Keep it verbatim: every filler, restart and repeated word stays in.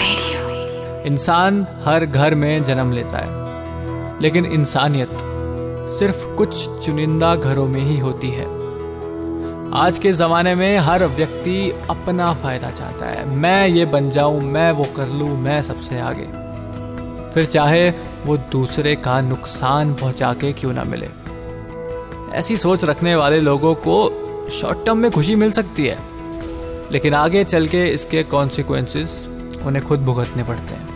इंसान हर घर में जन्म लेता है, लेकिन इंसानियत सिर्फ कुछ चुनिंदा घरों में ही होती है। आज के ज़माने में हर व्यक्ति अपना फ़ायदा चाहता है। मैं ये बन जाऊं, मैं वो कर लूं, मैं सबसे आगे, फिर चाहे वो दूसरे का नुकसान पहुंचा के क्यों ना मिले। ऐसी सोच रखने वाले लोगों को शॉर्ट टर्म में खुशी मिल सकती है, लेकिन आगे चल के इसके कॉन्सिक्वेंसेस उन्हें खुद भुगतने पड़ते हैं।